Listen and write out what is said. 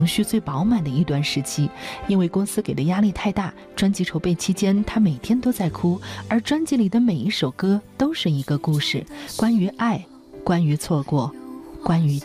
绪最饱满的一段时期，因为公司给的压力太大，专辑筹备期间他每天都在哭，而专辑里的每一首歌都是一个故事，关于爱，关于错过，关于